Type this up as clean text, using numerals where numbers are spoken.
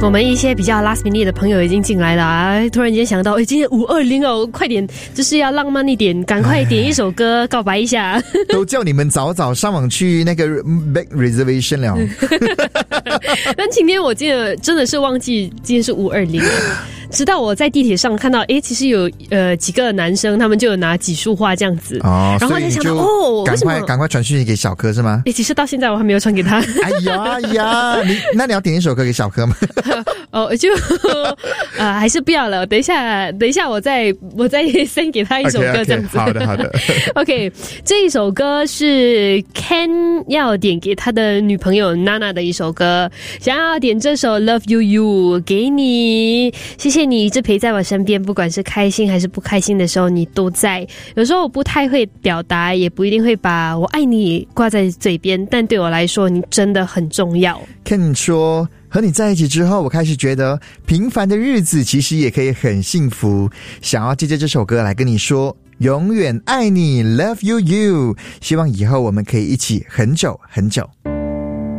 我们一些比较 last minute 的朋友已经进来了啊！突然间想到，今天520哦，快点，就是要浪漫一点，赶快点一首歌告白一下。 都叫你们早早上网去那个 back reservation 了。 但今天我记得真的是忘记今天是520。直到我在地铁上看到，其实有几个男生，他们就有拿几束花这样子，然后才想到赶快传讯息给小柯是吗？ 其实到现在我还没有传给他。 哎呀，那你要点一首歌给小柯吗？ 还是不要了。等一下，我再send 给他一首歌这样子。 好的。 OK， 这一首歌是 Ken 要点给他的女朋友 Nana 的一首歌，想要点这首 Love You You 给你，谢谢你一直陪在我身边，不管是开心还是不开心的时候你都在。有时候我不太会表达，也不一定会把我爱你挂在嘴边，但对我来说你真的很重要。 Ken 说，和你在一起之后，我开始觉得平凡的日子其实也可以很幸福，想要借着这首歌来跟你说永远爱你 Love You You， 希望以后我们可以一起很久很久。